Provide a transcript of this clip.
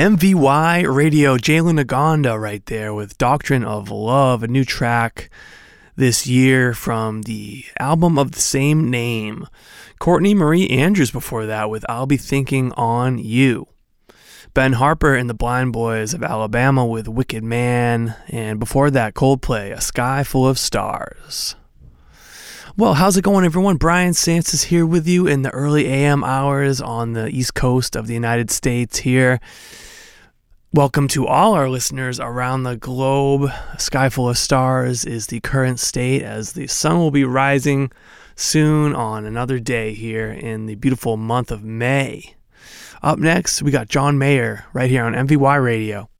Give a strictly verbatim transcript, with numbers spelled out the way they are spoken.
M V Y Radio, Jalen Agonda right there with Doctrine of Love, a new track this year from the album of the same name. Courtney Marie Andrews before that with I'll Be Thinking on You. Ben Harper and the Blind Boys of Alabama with Wicked Man. And before that, Coldplay, A Sky Full of Stars. Well, how's it going, everyone? Brian Santos here with you in the early A M hours on the East Coast of the United States here. Welcome to all our listeners around the globe. A Sky Full of Stars is the current state as the sun will be rising soon on another day here in the beautiful month of May. Up next, we got John Mayer right here on M V Y Radio.